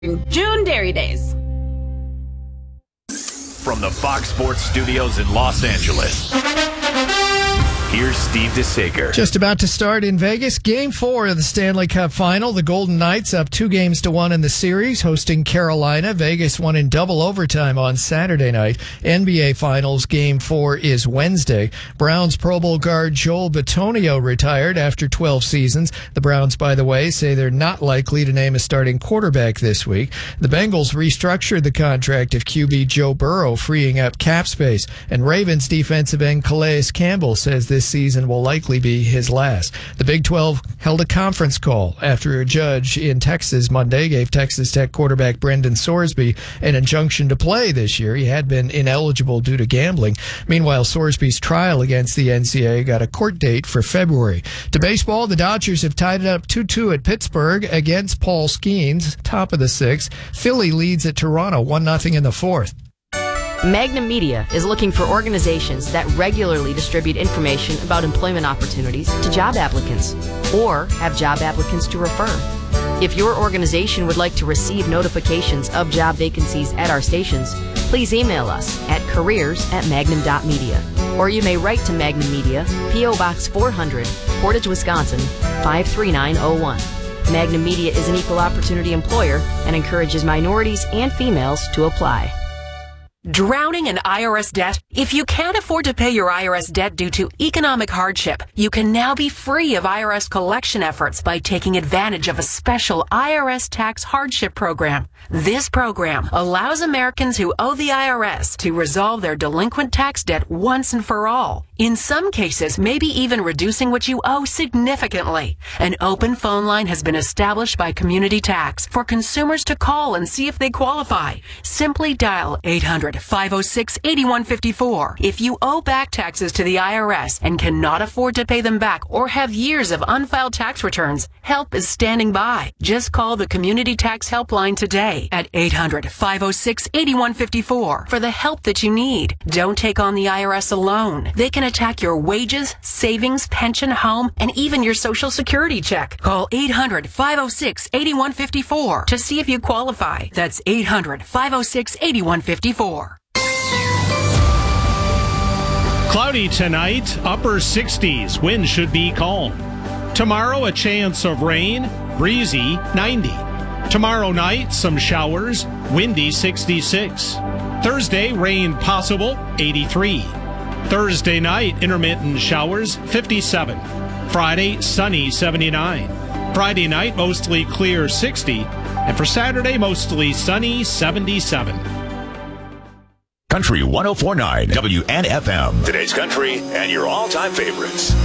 June Dairy Days. From the Fox Sports Studios in Los Angeles, here's Steve DeSager. Just about to start in Vegas, Game 4 of the Stanley Cup Final. The Golden Knights up 2-1 in the series, hosting Carolina. Vegas won in double overtime on Saturday night. NBA Finals Game 4 is Wednesday. Browns Pro Bowl guard Joel Bitonio retired after 12 seasons. The Browns, by the way, say they're not likely to name a starting quarterback this week. The Bengals restructured the contract of QB Joe Burrow, freeing up cap space. And Ravens defensive end Calais Campbell says this season will likely be his last. The Big 12 held a conference call after a judge in Texas Monday gave Texas Tech quarterback Brendan Sorsby an injunction to play this year. He had been ineligible due to gambling. Meanwhile, Sorsby's trial against the NCAA got a court date for February. To baseball, the Dodgers have tied it up 2-2 at Pittsburgh against Paul Skeens, top of the sixth. Philly leads at Toronto 1-0 in the fourth. Magnum Media is looking for organizations that regularly distribute information about employment opportunities to job applicants or have job applicants to refer. If your organization would like to receive notifications of job vacancies at our stations, please email us at careers@magnum.media, or you may write to Magnum Media, P.O. Box 400, Portage, Wisconsin, 53901. Magnum Media is an equal opportunity employer and encourages minorities and females to apply. Drowning in IRS debt? If you can't afford to pay your IRS debt due to economic hardship, you can now be free of IRS collection efforts by taking advantage of a special IRS tax hardship program. This program allows Americans who owe the IRS to resolve their delinquent tax debt once and for all. In some cases, maybe even reducing what you owe significantly. An open phone line has been established by Community Tax for consumers to call and see if they qualify. Simply dial 800-506-8154. If you owe back taxes to the IRS and cannot afford to pay them back or have years of unfiled tax returns, help is standing by. Just call the Community Tax Helpline today at 800-506-8154 for the help that you need. Don't take on the IRS alone. They can attack your wages, savings, pension, home, and even your Social Security check. Call 800-506-8154 to see if you qualify. That's 800-506-8154. Cloudy tonight, upper 60s. Wind should be calm. Tomorrow, a chance of rain, breezy, 90. Tomorrow night, some showers, windy, 66. Thursday, rain possible, 83. Thursday night, intermittent showers, 57. Friday, sunny, 79. Friday night, mostly clear, 60. And for Saturday, mostly sunny, 77. Country 104.9 WNFM. Today's country and your all-time favorites.